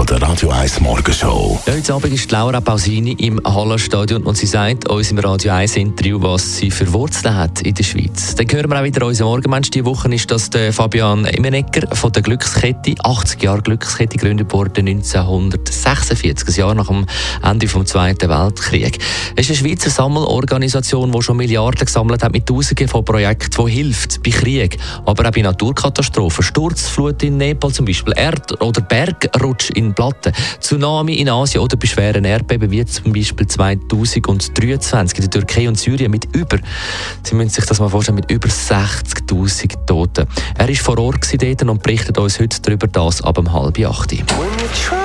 von der Radio 1 Morgenshow. Ja, heute Abend ist Laura Pausini im Hallenstadion und sie sagt uns im Radio 1 Interview, was sie für Wurzeln hat in der Schweiz. Dann hören wir auch wieder unseren Morgenmensch. Diese Woche ist das der Fabian Imenegger von der Glückskette. 80 Jahre Glückskette, gegründet worden 1946, ein Jahr nach dem Ende des Zweiten Weltkriegs. Es ist eine Schweizer Sammelorganisation, die schon Milliarden gesammelt hat mit Tausenden von Projekten, die hilft bei Krieg, aber auch bei Naturkatastrophen. Sturzflut in Nepal zum Beispiel, Erd- oder Bergrutsch in Platten, Tsunami in Asien oder bei schweren Erdbeben wie zum Beispiel 2023 in der Türkei und Syrien mit Sie müssen sich das mal vorstellen, mit über 60'000 Toten. Er war vor Ort dort und berichtet uns heute darüber, das ab 7:30.